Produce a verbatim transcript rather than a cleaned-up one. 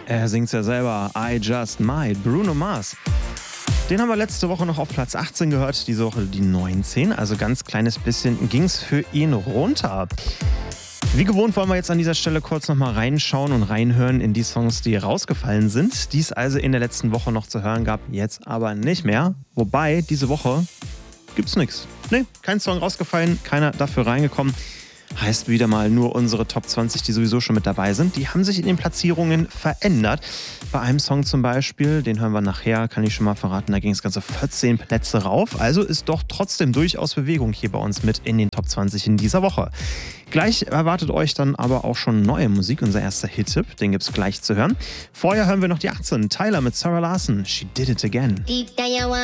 Er singt's ja selber. I Just Might. Bruno Mars. Den haben wir letzte Woche noch auf Platz achtzehn gehört, diese Woche die neunzehn. Also ganz kleines bisschen ging's für ihn runter. Wie gewohnt wollen wir jetzt an dieser Stelle kurz nochmal reinschauen und reinhören in die Songs, die rausgefallen sind, die es also in der letzten Woche noch zu hören gab, jetzt aber nicht mehr. Wobei, diese Woche gibt's nichts. Nee, kein Song rausgefallen, keiner dafür reingekommen. Heißt wieder mal nur unsere Top zwanzig, die sowieso schon mit dabei sind. Die haben sich in den Platzierungen verändert. Bei einem Song zum Beispiel, den hören wir nachher, kann ich schon mal verraten, da ging es ganze vierzehn Plätze rauf. Also ist doch trotzdem durchaus Bewegung hier bei uns mit in den Top zwanzig in dieser Woche. Gleich erwartet euch dann aber auch schon neue Musik, unser erster Hit-Tipp, den gibt's gleich zu hören. Vorher hören wir noch die achtzehn, Tyler mit Sarah Larson, She Did It Again.